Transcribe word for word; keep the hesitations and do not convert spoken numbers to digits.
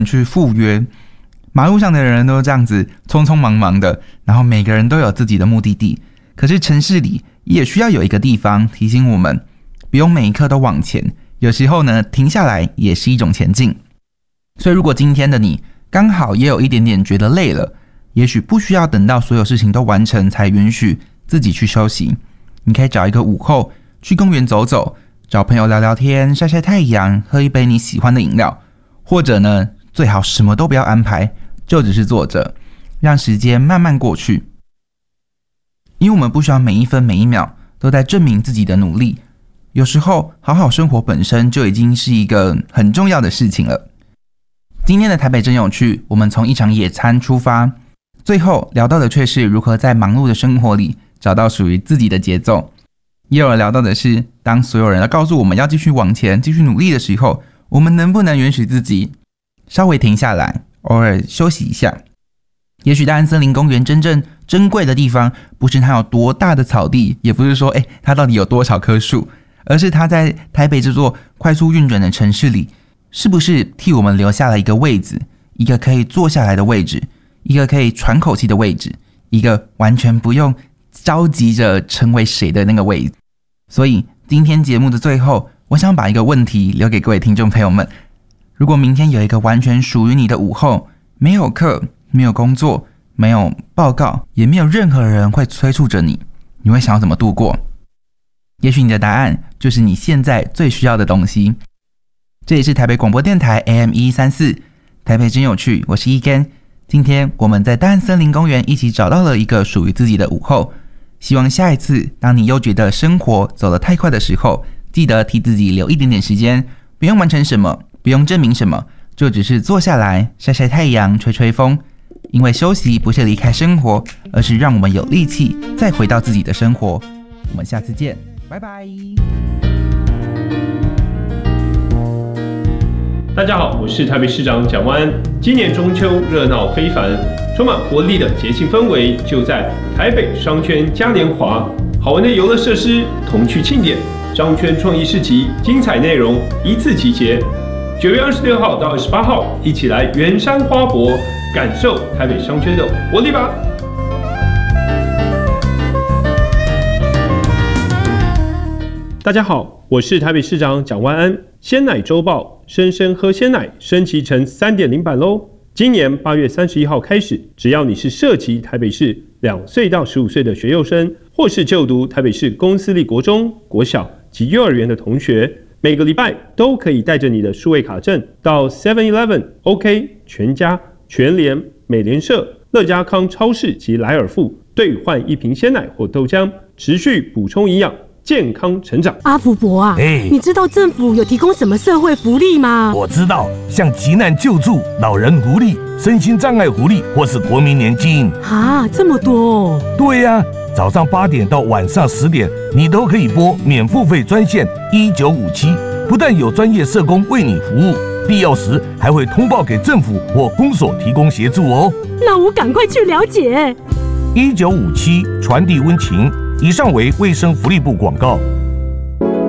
去赴约。马路上的人都这样子匆匆忙忙的，然后每个人都有自己的目的地。可是城市里也需要有一个地方提醒我们，不用每一刻都往前，有时候呢，停下来也是一种前进。所以如果今天的你刚好也有一点点觉得累了，也许不需要等到所有事情都完成才允许自己去休息。你可以找一个午后去公园走走，找朋友聊聊天，晒晒太阳，喝一杯你喜欢的饮料，或者呢，最好什么都不要安排，就只是坐着，让时间慢慢过去。因为我们不需要每一分每一秒都在证明自己的努力，有时候好好生活本身就已经是一个很重要的事情了。今天的台北真有趣，我们从一场野餐出发，最后聊到的却是如何在忙碌的生活里找到属于自己的节奏。也有人聊到的是，当所有人都告诉我们要继续往前继续努力的时候，我们能不能允许自己稍微停下来，偶尔休息一下。也许大安森林公园真正珍贵的地方，不是它有多大的草地，也不是说诶它到底有多少棵树，而是它在台北这座快速运转的城市里，是不是替我们留下了一个位置，一个可以坐下来的位置，一个可以喘口气的位置，一个完全不用着急着成为谁的那个位置。所以今天节目的最后，我想把一个问题留给各位听众朋友们，如果明天有一个完全属于你的午后，没有课，没有工作，没有报告，也没有任何人会催促着你，你会想要怎么度过？也许你的答案就是你现在最需要的东西。这里是台北广播电台 A M 一一三四， 台北真有趣，我是一根。今天我们在大安森林公园一起找到了一个属于自己的午后，希望下一次当你又觉得生活走得太快的时候，记得替自己留一点点时间，不用完成什么，不用证明什么，就只是坐下来晒晒太阳，吹吹风。因为休息不是离开生活，而是让我们有力气再回到自己的生活。我们下次见，拜拜。 大家好，我是台北市长蒋万安。今年中秋热闹非凡，充满活力的节庆氛围就在台北商圈嘉年华，好玩的游乐设施同趣庆典，商圈创意市集精彩内容一次集结。九月二十六号到二十八号，一起来圆山花博，感受台北商圈的活力吧！大家好，我是台北市长蒋万安。鲜奶周报，生生喝鲜奶升级成 三点零 版喽！今年八月三十一号开始，只要你是涉及台北市两岁到十五岁的学幼生，或是就读台北市公私立国中、国小及幼儿园的同学，每个礼拜都可以带着你的数位卡证到 seven eleven、OK、全家、全联、美联社、乐家康超市及莱尔富兑换一瓶鲜奶或豆浆，持续补充营养，健康成长。 阿福伯啊， 哎， 你知道政府有提供什么社会福利吗？ 我知道，像急难救助、老人福利、身心障碍福利，或是国民年金。 啊，这么多哦！ 对呀、啊，早上八点到晚上十点，你都可以拨免付费专线一九五七，不但有专业社工为你服务，必要时还会通报给政府或公所提供协助哦。 那我赶快去了解。 一九五七传递温情。以上为卫生福利部广告。